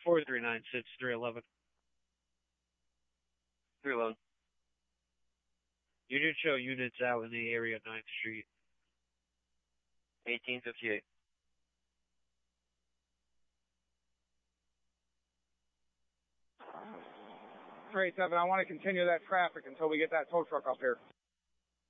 4396 311. 311. You did show units out in the area at 9th Street. 1858. All right, 7, I want to continue that traffic until we get that tow truck up here.